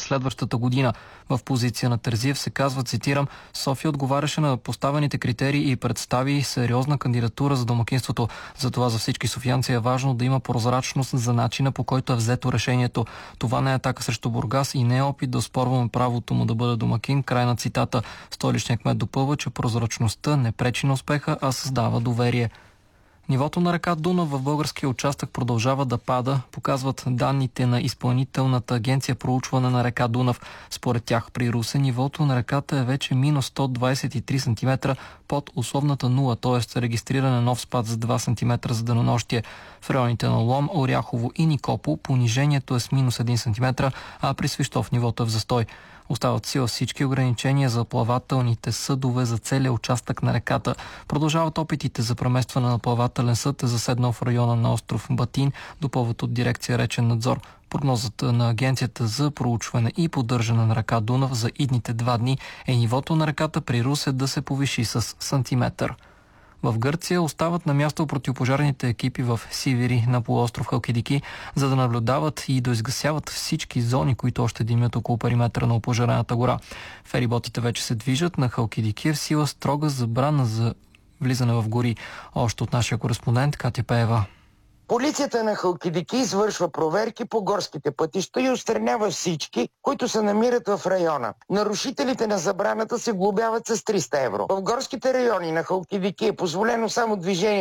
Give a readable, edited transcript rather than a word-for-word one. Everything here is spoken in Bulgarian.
следващата година. В позиция на Терзиев се казва, цитирам: София отговаряше на поставените критерии и представи сериозна кандидатура за домакинството. Затова за всички софиянци е важно да има прозрачност за начина, по който е взето решението. Това не е атака срещу Бургас и не е опит да оспорваме правото му да бъде домакин. Край на цитата. Столичният кмет допълва, че прозрачността не пречи на успеха, а създава доверие. Нивото на река Дунав в българския участък продължава да пада, показват данните на Изпълнителната агенция проучване на река Дунав. Според тях при Русе нивото на реката е вече минус 123 см под условната нула, т.е. регистриран нов спад за 2 см за денонощие. В районите на Лом, Оряхово и Никопол понижението е с минус 1 см, а при Свищов нивото е в застой. Остават сила всички ограничения за плавателните съдове за целия участък на реката. Продължават опитите за преместване на плавателен съд, заседнал в района на остров Батин, допълват от дирекция Речен надзор. Прогнозата на Агенцията за проучване и поддържане на река Дунав за идните 2 дни е нивото на реката при Русе да се повиши с сантиметър. В Гърция остават на място противопожарните екипи в Сивири на полуостров Халкидики, за да наблюдават и доизгасяват всички зони, които още димят около периметъра на опожарената гора. Фериботите вече се движат. На Халкидики в сила строга забрана за влизане в гори. Още от нашия кореспондент Катя Пеева. Полицията на Халкидики извършва проверки по горските пътища и отстранява всички, които се намират в района. Нарушителите на забраната се глобяват с 300 евро. В горските райони на Халкидики е позволено само движение